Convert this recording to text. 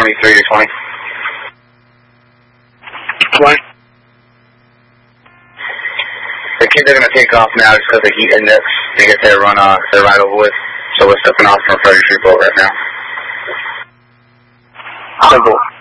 23 to 20. 20. The kids are going to take off now just because of the heat index to get their ride over with. So we're stepping off from Frederick Street Boat right now. Simple.